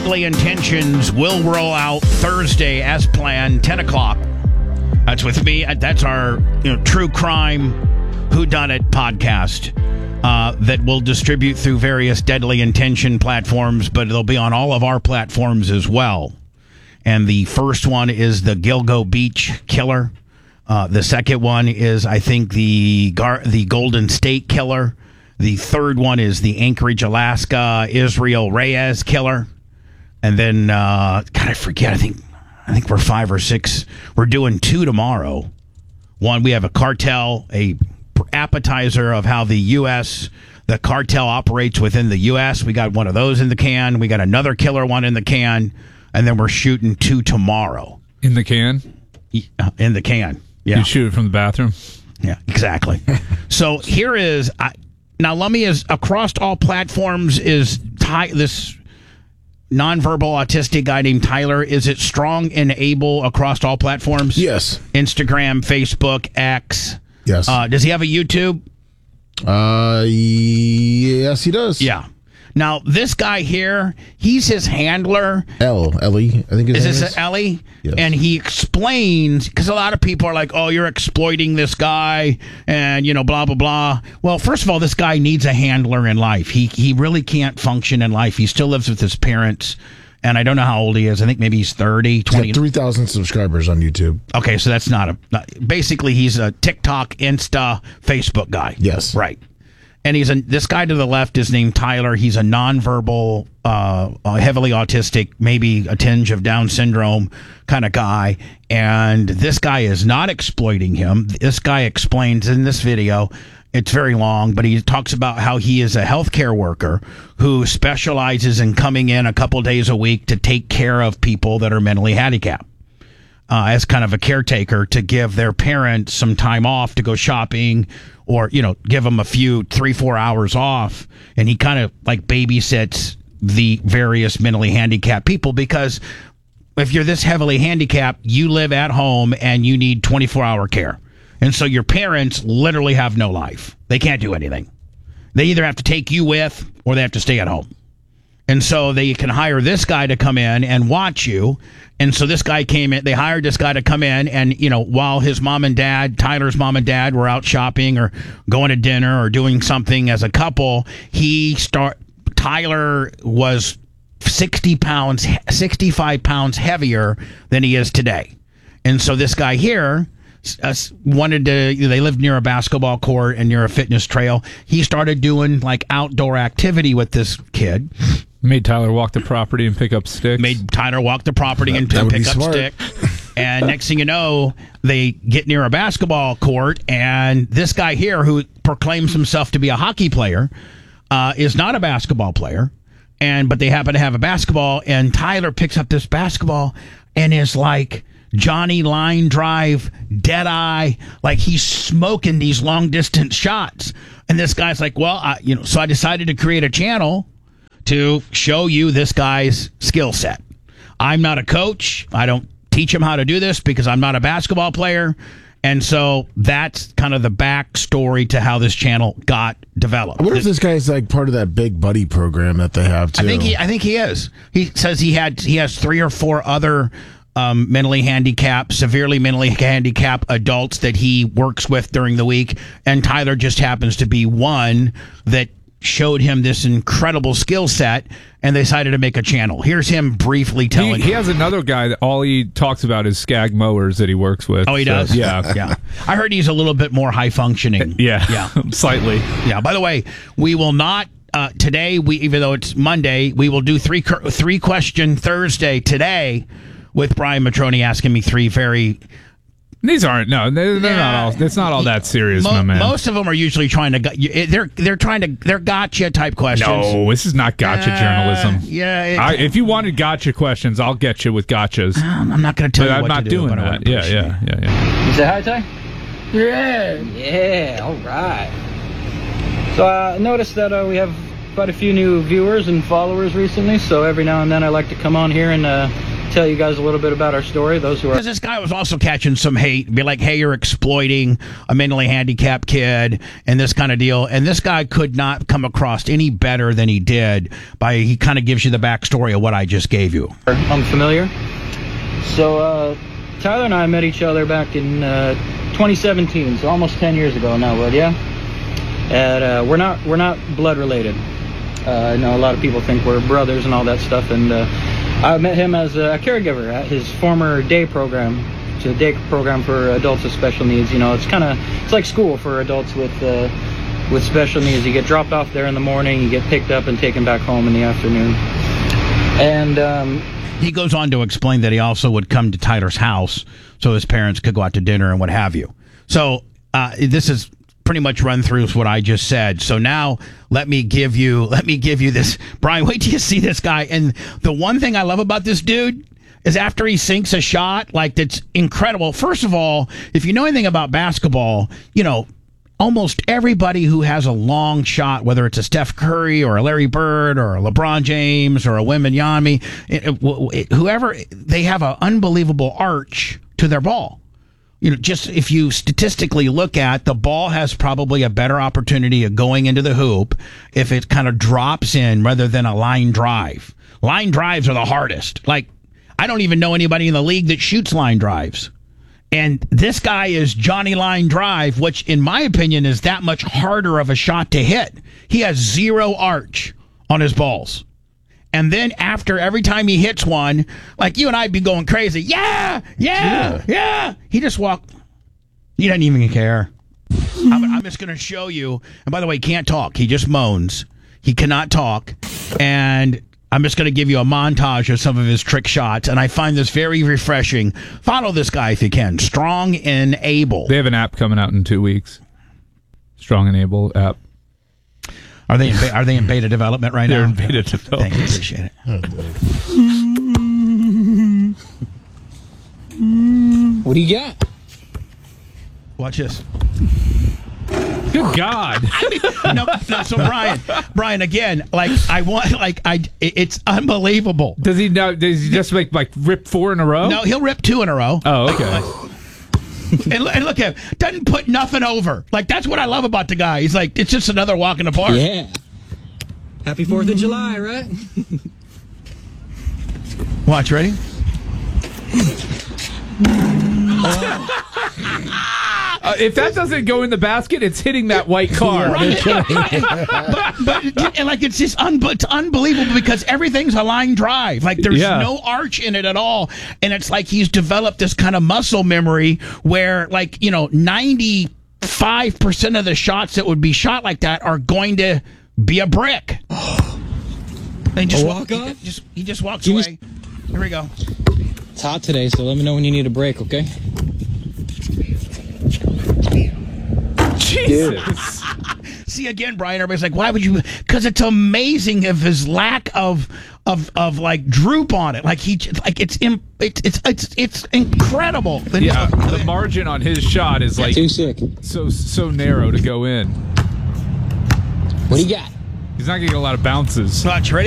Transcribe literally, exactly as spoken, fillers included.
Deadly Intentions will roll out Thursday as planned, ten o'clock. That's with me. That's our you know, true crime whodunit podcast uh, that we'll distribute through various Deadly Intention platforms, but it'll be on all of our platforms as well. And the first one is the Gilgo Beach Killer. Uh, the second one is, I think, the Gar- the Golden State Killer. The third one is the Anchorage, Alaska, Israel Reyes Killer. And then, uh, God, I forget, I think I think we're five or six. We're doing two tomorrow. One, we have a cartel, a appetizer of how the U S, the cartel operates within the U S. We got one of those in the can. We got another killer one in the can. And then we're shooting two tomorrow. In the can? In the can, yeah. You shoot it from the bathroom? Yeah, exactly. So here is, I, now let me, is across all platforms is ty, this nonverbal autistic guy named Tyler. Is it strong and able across all platforms? Yes. Instagram, Facebook, X. Yes. Uh, does he have a YouTube? Uh, yes, he does. Yeah. Now, this guy here, he's his handler. L, Ellie, I think his Is name this is. Ellie? Yes. And he explains, because a lot of people are like, oh, you're exploiting this guy and, you know, blah, blah, blah. Well, first of all, this guy needs a handler in life. He he really can't function in life. He still lives with his parents. And I don't know how old he is. I think maybe he's thirty, twenty. He's got three thousand subscribers on YouTube. Okay, so that's not a... Not, basically, he's a TikTok, Insta, Facebook guy. Yes. Right. And he's a, this guy to the left is named Tyler. He's a nonverbal, uh, uh, heavily autistic, maybe a tinge of Down syndrome kind of guy. And this guy is not exploiting him. This guy explains in this video, it's very long, but he talks about how he is a healthcare worker who specializes in coming in a couple days a week to take care of people that are mentally handicapped. Uh, as kind of a caretaker to give their parents some time off to go shopping or, you know, give them a few, three, four hours off. And he kind of like babysits the various mentally handicapped people because if you're this heavily handicapped, you live at home and you need twenty-four hour care. And so your parents literally have no life. They can't do anything. They either have to take you with or they have to stay at home. And so they can hire this guy to come in and watch you. And so this guy came in, they hired this guy to come in and, you know, while his mom and dad, Tyler's mom and dad were out shopping or going to dinner or doing something as a couple, he start, Tyler was sixty pounds, sixty-five pounds heavier than he is today. And so this guy here uh, wanted to, they lived near a basketball court and near a fitness trail. He started doing like outdoor activity with this kid. Made Tyler walk the property and pick up sticks. Made Tyler walk the property That- and that would pick be up smart. sticks. And next thing you know, they get near a basketball court, and this guy here, who proclaims himself to be a hockey player, uh, is not a basketball player. And but they happen to have a basketball, and Tyler picks up this basketball and is like Johnny line drive, dead eye, like he's smoking these long distance shots. And this guy's like, well, I, you know, so I decided to create a channel to show you this guy's skill set. I'm not a coach. I don't teach him how to do this because I'm not a basketball player. And so that's kind of the backstory to how this channel got developed. I wonder if this guy's like part of that Big Buddy program that they have too. I think he, I think he is. He says he had he has three or four other um, mentally handicapped, severely mentally handicapped adults that he works with during the week, and Tyler just happens to be one that showed him this incredible skill set, and they decided to make a channel. Here's him briefly telling He, he has another guy that all he talks about is Skag mowers that he works with. Oh, he So, does? yeah. Yeah. I heard he's a little bit more high functioning. Yeah. Yeah. Slightly. Yeah. By the way, we will not uh, today. We even though it's Monday, we will do three three question Thursday today with Brian Matroni asking me three very. These aren't no, they're, they're Yeah. not all. It's not all that serious, Mo- my man. Most of them are usually trying to. gut you- They're they're trying to. They're gotcha type questions. No, this is not gotcha Uh, journalism. Yeah. It, I, if you wanted gotcha questions, I'll get you with gotchas. I'm not going to tell But you I'm what not to do, doing but I would that. Yeah, appreciate yeah, yeah, yeah. You say hi, Ty? Yeah. Yeah, all right. So uh, I noticed that uh, we have quite a few new viewers and followers recently, so every now and then I like to come on here and uh, tell you guys a little bit about our story. Those who are Because this guy was also catching some hate, be like, hey, you're exploiting a mentally handicapped kid and this kind of deal. And this guy could not come across any better than he did by, he kind of gives you the backstory of what I just gave you. unfamiliar. So uh, Tyler and I met each other back in uh, twenty seventeen, so almost ten years ago now, Wood, yeah? And uh, we're not we're not blood related. Uh, I know a lot of people think we're brothers and all that stuff, and uh, I met him as a caregiver at his former day program. It's a day program for adults with special needs. You know, it's kind of it's like school for adults with uh, with special needs. You get dropped off there in the morning, you get picked up and taken back home in the afternoon. And um, he goes on to explain that he also would come to Tyler's house so his parents could go out to dinner and what have you. So uh, this is pretty much run through what I just said. So now let me give you let me give you this. Brian, wait till you see this guy. And the one thing I love about this dude is after he sinks a shot, like, that's incredible. First of all, if you know anything about basketball, you know, almost everybody who has a long shot, whether it's a Steph Curry or a Larry Bird or a LeBron James or a Wembanyama, whoever, they have an unbelievable arch to their ball. You know, just if you statistically look at, the ball has probably a better opportunity of going into the hoop if it kind of drops in rather than a line drive. Line drives are the hardest. Like, I don't even know anybody in the league that shoots line drives. And this guy is Johnny Line Drive, which in my opinion is that much harder of a shot to hit. He has zero arch on his balls. And then after every time he hits one, like you and I'd be going crazy. Yeah, yeah, yeah. yeah. He just walked. He doesn't even care. I'm, I'm just going to show you. And by the way, he can't talk. He just moans. He cannot talk. And I'm just going to give you a montage of some of his trick shots. And I find this very refreshing. Follow this guy if you can. Strong and Able. They have an app coming out in two weeks. Strong and Able app. Are they in, are they in beta development right They're now? in beta development. Thank you. Appreciate it. what do you got? Watch this. Good God. no, no, so Brian, Brian, again, like I want, like I, it's unbelievable. Does he now? Does he just make like rip four in a row? No, he'll rip two in a row. Oh, okay. and, and look at him, doesn't put nothing over. Like, that's what I love about the guy. He's like, it's just another walk in the park. Yeah. Happy fourth of July, right? Watch, ready? Uh, if that doesn't go in the basket, it's hitting that white car. Right. but, but and like it's just un- it's unbelievable because everything's a line drive. Like there's Yeah. no arch in it at all, and it's like he's developed this kind of muscle memory where, like, you know, ninety-five percent of the shots that would be shot like that are going to be a brick. And he just A walk, walk-off? he just he just walks Give me- away. Here we go. It's hot today, so let me know when you need a break, okay? Jesus. See, again, Brian, everybody's like, why would you? Because it's amazing of his lack of of of like droop on it. Like he, like it's im- it's it's it's it's incredible. Yeah, the margin on his shot is like Too sick. so so narrow to go in. What do you got? He's not getting a lot of bounces. Watch, ready?